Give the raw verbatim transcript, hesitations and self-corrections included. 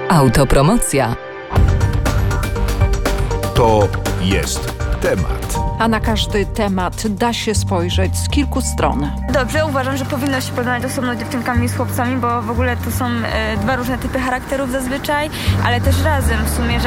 Autopromocja. To jest temat. A na każdy temat da się spojrzeć z kilku stron. Dobrze, uważam, że powinno się porównać osobno z dziewczynkami i z chłopcami, bo w ogóle to są e, dwa różne typy charakterów zazwyczaj, ale też razem w sumie, że